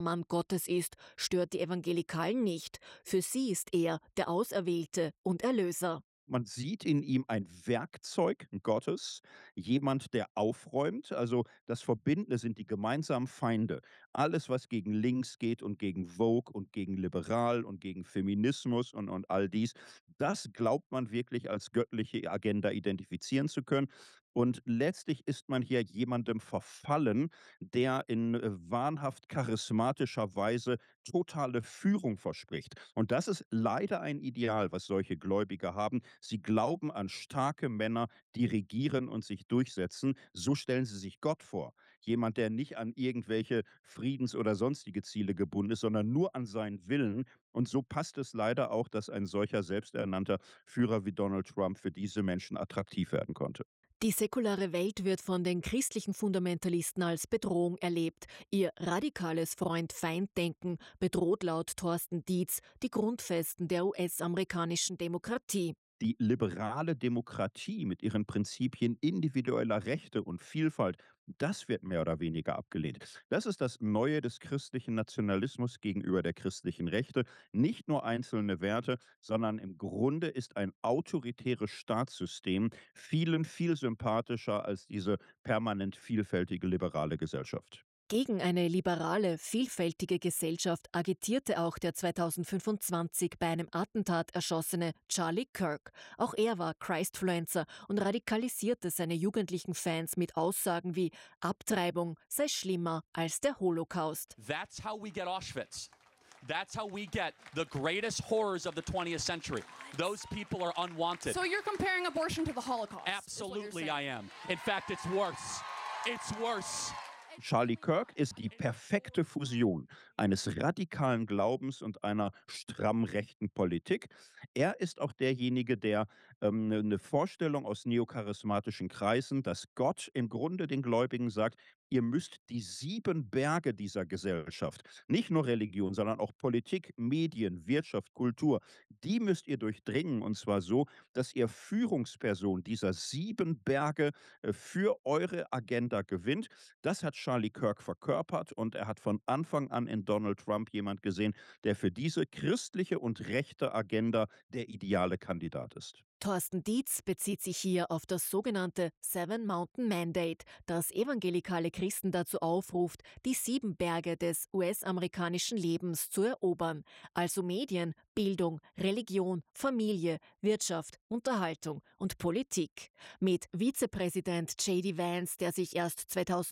Mann Gottes ist, stört die Evangelikalen nicht. Für sie ist er der Auserwählte und Erlöser. Man sieht in ihm ein Werkzeug Gottes, jemand, der aufräumt. Also das Verbindende sind die gemeinsamen Feinde. Alles, was gegen links geht und gegen Vogue und gegen liberal und gegen Feminismus und all dies, das glaubt man wirklich als göttliche Agenda identifizieren zu können. Und letztlich ist man hier jemandem verfallen, der in wahnhaft charismatischer Weise totale Führung verspricht. Und das ist leider ein Ideal, was solche Gläubige haben. Sie glauben an starke Männer, die regieren und sich durchsetzen. So stellen sie sich Gott vor. Jemand, der nicht an irgendwelche Friedens- oder sonstige Ziele gebunden ist, sondern nur an seinen Willen. Und so passt es leider auch, dass ein solcher selbsternannter Führer wie Donald Trump für diese Menschen attraktiv werden konnte. Die säkulare Welt wird von den christlichen Fundamentalisten als Bedrohung erlebt. Ihr radikales Freund-Feind-Denken bedroht laut Thorsten Dietz die Grundfesten der US-amerikanischen Demokratie. Die liberale Demokratie mit ihren Prinzipien individueller Rechte und Vielfalt, das wird mehr oder weniger abgelehnt. Das ist das Neue des christlichen Nationalismus gegenüber der christlichen Rechte. Nicht nur einzelne Werte, sondern im Grunde ist ein autoritäres Staatssystem vielen viel sympathischer als diese permanent vielfältige liberale Gesellschaft. Gegen eine liberale, vielfältige Gesellschaft agitierte auch der 2025 bei einem Attentat erschossene Charlie Kirk. Auch er war Christfluencer und radikalisierte seine jugendlichen Fans mit Aussagen wie Abtreibung sei schlimmer als der Holocaust. That's how we get Auschwitz. That's how we get the greatest horrors of the 20th century. Those people are unwanted. So you're comparing abortion to the Holocaust? Absolutely I am. In fact, it's worse. It's worse. Charlie Kirk ist die perfekte Fusion eines radikalen Glaubens und einer stramm rechten Politik. Er ist auch derjenige, der eine Vorstellung aus neocharismatischen Kreisen, dass Gott im Grunde den Gläubigen sagt, ihr müsst die 7 Berge dieser Gesellschaft, nicht nur Religion, sondern auch Politik, Medien, Wirtschaft, Kultur, die müsst ihr durchdringen. Und zwar so, dass ihr Führungsperson dieser 7 Berge für eure Agenda gewinnt. Das hat Charlie Kirk verkörpert und er hat von Anfang an in Donald Trump jemand gesehen, der für diese christliche und rechte Agenda der ideale Kandidat ist. Thorsten Dietz bezieht sich hier auf das sogenannte Seven Mountain Mandate, das evangelikale Christen dazu aufruft, die 7 Berge des US-amerikanischen Lebens zu erobern, also Medien, Bildung, Religion, Familie, Wirtschaft, Unterhaltung und Politik. Mit Vizepräsident J.D. Vance, der sich erst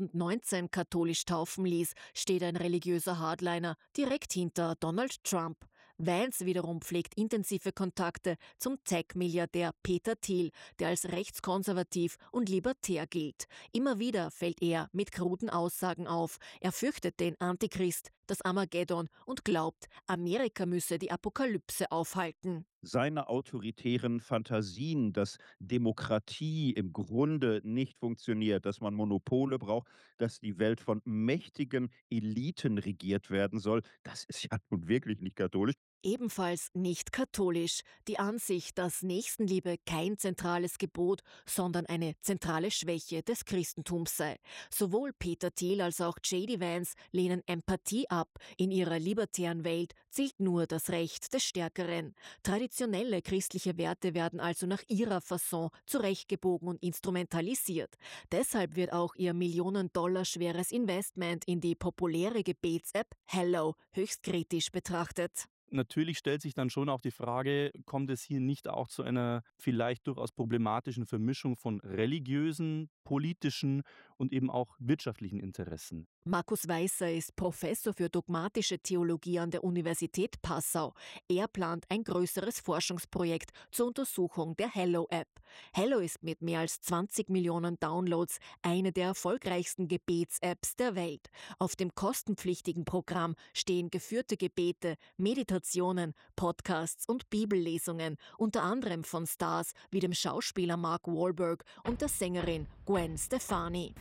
2019 katholisch taufen ließ, steht ein religiöser Hardliner direkt hinter Donald Trump. Vance wiederum pflegt intensive Kontakte zum Tech-Milliardär Peter Thiel, der als rechtskonservativ und libertär gilt. Immer wieder fällt er mit kruden Aussagen auf. Er fürchtet den Antichrist, das Armageddon und glaubt, Amerika müsse die Apokalypse aufhalten. Seine autoritären Fantasien, dass Demokratie im Grunde nicht funktioniert, dass man Monopole braucht, dass die Welt von mächtigen Eliten regiert werden soll, das ist ja nun wirklich nicht katholisch. Ebenfalls nicht katholisch. Die Ansicht, dass Nächstenliebe kein zentrales Gebot, sondern eine zentrale Schwäche des Christentums sei. Sowohl Peter Thiel als auch J.D. Vance lehnen Empathie ab. In ihrer libertären Welt zählt nur das Recht des Stärkeren. Traditionelle christliche Werte werden also nach ihrer Fasson zurechtgebogen und instrumentalisiert. Deshalb wird auch ihr Millionen-Dollar schweres Investment in die populäre Gebets-App Hello höchst kritisch betrachtet. Natürlich stellt sich dann schon auch die Frage, kommt es hier nicht auch zu einer vielleicht durchaus problematischen Vermischung von religiösen, politischen und eben auch wirtschaftlichen Interessen? Markus Weißer ist Professor für dogmatische Theologie an der Universität Passau. Er plant ein größeres Forschungsprojekt zur Untersuchung der Hello-App. Hello ist mit mehr als 20 Millionen Downloads eine der erfolgreichsten Gebets-Apps der Welt. Auf dem kostenpflichtigen Programm stehen geführte Gebete, Meditationen, Podcasts und Bibellesungen, unter anderem von Stars wie dem Schauspieler Mark Wahlberg und der Sängerin Gwen Stefani.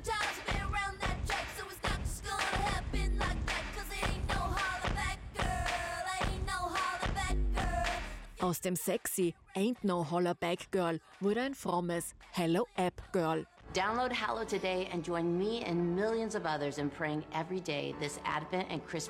Aus dem sexy Ain't No Holler Back Girl wurde ein frommes Hello App Girl. Download Hallow today and join me and millions of others in praying every day this Advent and Christmas